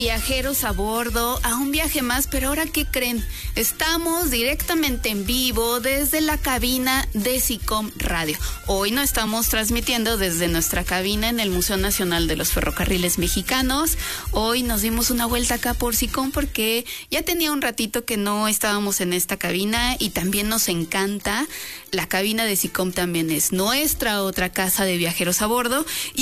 Viajeros a bordo, a un viaje más, pero ahora ¿qué creen? Estamos directamente en vivo desde la cabina de SICOM Radio. Hoy no estamos transmitiendo desde nuestra cabina en el Museo Nacional de los Ferrocarriles Mexicanos. Hoy nos dimos una vuelta acá por SICOM porque ya tenía un ratito que no estábamos en esta cabina y también nos encanta. La cabina de SICOM también es nuestra otra casa de viajeros a bordo.